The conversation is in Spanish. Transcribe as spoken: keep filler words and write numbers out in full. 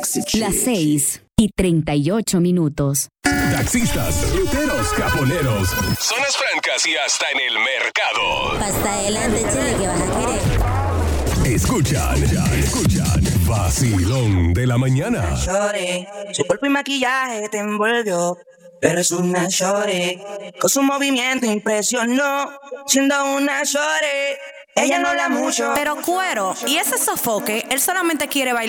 Las seis y treinta y ocho minutos. Taxistas, ruteros, caponeros, zonas francas y hasta en el mercado. Hasta adelante, chile, que vas a querer. Escuchan, escuchan. Vacilón de la mañana. Shorty, su cuerpo y maquillaje te envolvió, pero es una shorty. Con su movimiento impresionó, siendo una shorty. Ella no habla mucho, pero cuero, y ese sofoque, él solamente quiere bailar.